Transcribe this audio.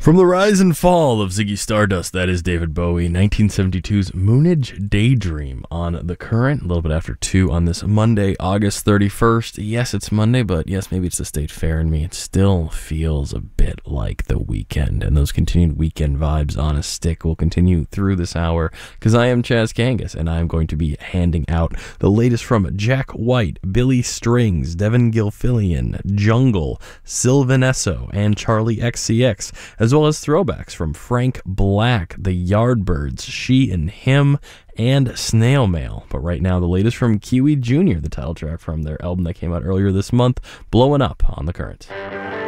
From the rise and fall of Ziggy Stardust, that is David Bowie, 1972's Moonage Daydream on The Current, a little bit after 2 on this Monday, August 31st. Yes, it's Monday, but yes, maybe it's the State Fair in me. It still feels a bit like the weekend, and those continued weekend vibes on a stick will continue through this hour, because I am Chaz Kangas, and I'm going to be handing out the latest from Jack White, Billy Strings, Devin Gilfillian, Jungle, Sylvan Esso, and Charlie XCX, as well as throwbacks from Frank Black, The Yardbirds, She and Him, and Snail Mail. But right now, the latest from Kiwi Jr., the title track from their album that came out earlier this month, Blowing Up on The Current.